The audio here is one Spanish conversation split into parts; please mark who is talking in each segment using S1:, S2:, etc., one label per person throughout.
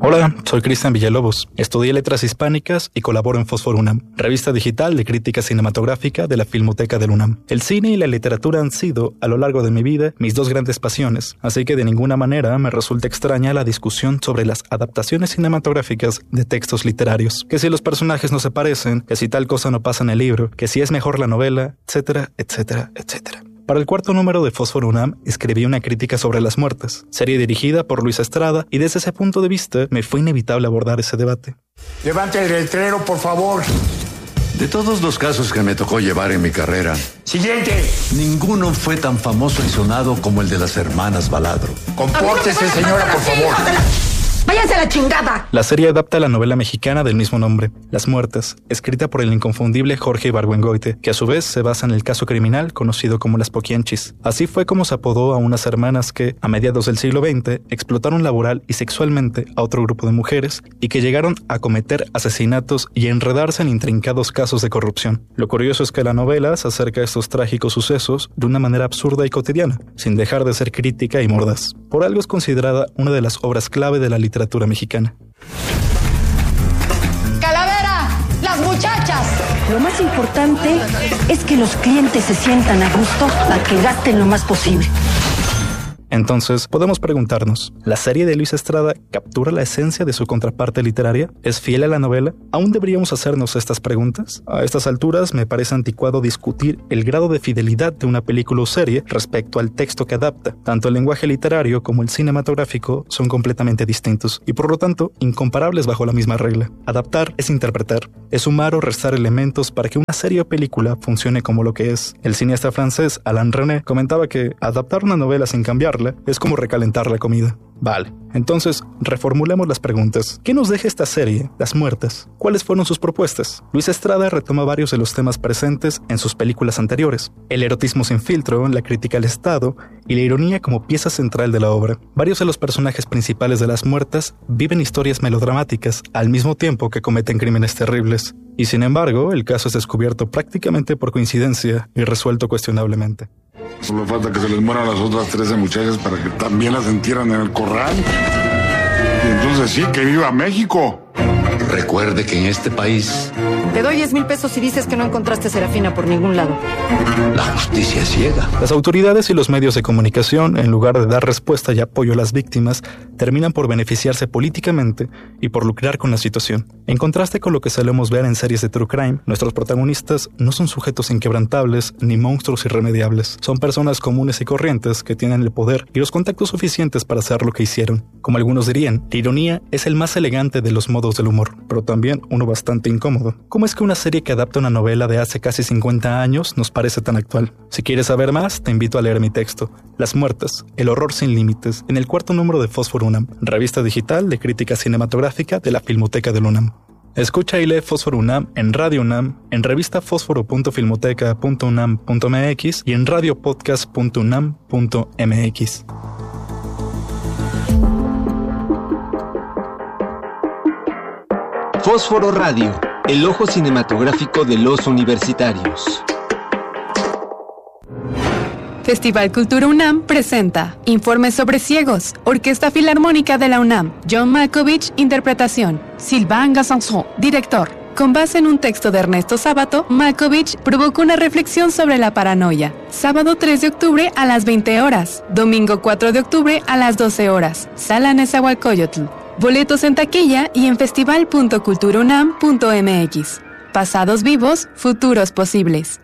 S1: Hola, soy Cristian Villalobos. Estudié Letras Hispánicas y colaboro en Fósforo UNAM, revista digital de crítica cinematográfica de la Filmoteca del UNAM. El cine y la literatura han sido, a lo largo de mi vida, mis dos grandes pasiones, así que de ninguna manera me resulta extraña la discusión sobre las adaptaciones cinematográficas de textos literarios. Que si los personajes no se parecen, que si tal cosa no pasa en el libro, que si es mejor la novela, etcétera, etcétera, etcétera. Para el cuarto número de Fósforo UNAM escribí una crítica sobre Las Muertas, serie dirigida por Luis Estrada, y desde ese punto de vista me fue inevitable abordar ese debate.
S2: Levante el letrero, por favor.
S3: De todos los casos que me tocó llevar en mi carrera,
S2: Siguiente.
S3: ninguno fue tan famoso y sonado como el de las hermanas Baladro.
S2: Compórtese, señora, por favor.
S4: ¡Váyanse a la chingada!
S1: La serie adapta la novela mexicana del mismo nombre, Las Muertas, escrita por el inconfundible Jorge Ibargüengoitia, que a su vez se basa en el caso criminal conocido como Las Poquianchis. Así fue como se apodó a unas hermanas que, a mediados del siglo XX, explotaron laboral y sexualmente a otro grupo de mujeres y que llegaron a cometer asesinatos y enredarse en intrincados casos de corrupción. Lo curioso es que la novela se acerca a estos trágicos sucesos de una manera absurda y cotidiana, sin dejar de ser crítica y mordaz. Por algo es considerada una de las obras clave de la literatura mexicana.
S4: ¡Calavera! ¡Las muchachas!
S5: Lo más importante es que los clientes se sientan a gusto a que gasten lo más posible.
S1: Entonces, podemos preguntarnos, ¿la serie de Luis Estrada captura la esencia de su contraparte literaria? ¿Es fiel a la novela? ¿Aún deberíamos hacernos estas preguntas? A estas alturas me parece anticuado discutir el grado de fidelidad de una película o serie respecto al texto que adapta. Tanto el lenguaje literario como el cinematográfico son completamente distintos y por lo tanto incomparables bajo la misma regla. Adaptar es interpretar, es sumar o restar elementos para que una serie o película funcione como lo que es. El cineasta francés Alain Resnais comentaba que adaptar una novela sin cambiarla es como recalentar la comida. Vale, entonces reformulemos las preguntas. ¿Qué nos deja esta serie, Las Muertas? ¿Cuáles fueron sus propuestas? Luis Estrada retoma varios de los temas presentes en sus películas anteriores: el erotismo sin filtro, la crítica al Estado y la ironía como pieza central de la obra. Varios de los personajes principales de Las Muertas viven historias melodramáticas al mismo tiempo que cometen crímenes terribles. Y sin embargo, el caso es descubierto prácticamente por coincidencia y resuelto cuestionablemente.
S6: Solo falta que se les mueran las otras 13 muchachas para que también las entierran en el corral. Y entonces sí, que viva México.
S3: Recuerde que en este país
S4: Te doy 10,000 pesos si dices que no encontraste a Serafina por ningún lado.
S3: la justicia es ciega.
S1: Las autoridades y los medios de comunicación, en lugar de dar respuesta y apoyo a las víctimas, terminan por beneficiarse políticamente y por lucrar con la situación. En contraste con lo que solemos ver en series de true crime, nuestros protagonistas no son sujetos inquebrantables ni monstruos irremediables. Son personas comunes y corrientes que tienen el poder y los contactos suficientes para hacer lo que hicieron. Como algunos dirían, la ironía es el más elegante de los modos del humor, pero también uno bastante incómodo. ¿Cómo es que una serie que adapta una novela de hace casi 50 años nos parece tan actual? Si quieres saber más, te invito a leer mi texto, Las Muertas, el horror sin límites, en el cuarto número de Fósforo UNAM, revista digital de crítica cinematográfica de la Filmoteca del UNAM. Escucha y lee Fósforo UNAM en Radio UNAM, en revista fósforo.filmoteca.unam.mx y en radiopodcast.unam.mx.
S7: Fósforo Radio, el ojo cinematográfico de los universitarios.
S8: Festival Cultura UNAM presenta Informes sobre ciegos, Orquesta Filarmónica de la UNAM, John Malkovich, interpretación, Sylvain Gassanson, director. Con base en un texto de Ernesto Sábato, Malkovich provocó una reflexión sobre la paranoia. Sábado 3 de octubre a las 20 horas, domingo 4 de octubre a las 12 horas, Sala Nezahualcóyotl. Boletos en taquilla y en festival.culturaunam.mx. Pasados vivos, futuros posibles.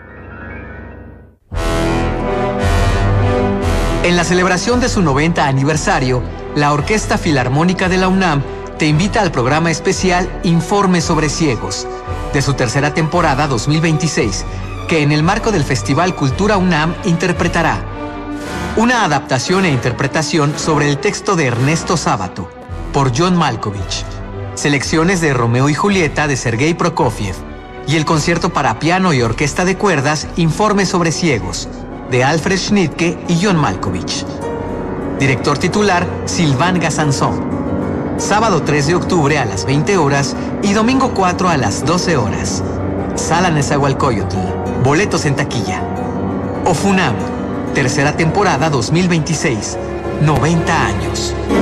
S9: En la celebración de su 90 aniversario, la Orquesta Filarmónica de la UNAM te invita al programa especial Informes sobre Ciegos, de su tercera temporada 2026, que en el marco del Festival Cultura UNAM interpretará una adaptación e interpretación sobre el texto de Ernesto Sábato, por John Malkovich, selecciones de Romeo y Julieta de Sergei Prokofiev y el concierto para piano y orquesta de cuerdas Informes sobre Ciegos, de Alfred Schnittke y John Malkovich. Director titular, Sylvain Gassanson. Sábado 3 de octubre a las 20 horas y domingo 4 a las 12 horas. Sala Nezahualcóyotl. Boletos en taquilla. OFUNAM, tercera temporada 2026. 90 años.